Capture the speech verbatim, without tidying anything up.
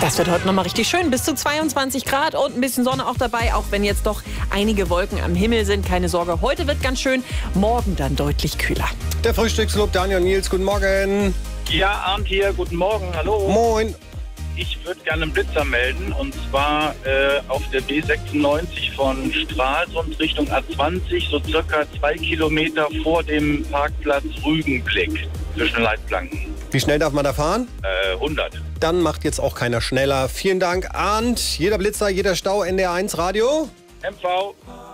es wird heute nochmal richtig schön. Bis zu zweiundzwanzig Grad und ein bisschen Sonne auch dabei, auch wenn jetzt doch einige Wolken am Himmel sind. Keine Sorge, heute wird ganz schön, morgen dann deutlich kühler. Der Frühstücksclub, Daniel und Nils, guten Morgen. Ja, Arndt hier, guten Morgen, hallo. Moin. Ich würde gerne einen Blitzer melden, und zwar äh, auf der B sechsundneunzig von Stralsund Richtung A zwanzig, so circa zwei Kilometer vor dem Parkplatz Rügenblick zwischen Leitplanken. Wie schnell darf man da fahren? Äh, hundert. Dann macht jetzt auch keiner schneller. Vielen Dank, Arndt. Jeder Blitzer, jeder Stau, N D R eins Radio. M V.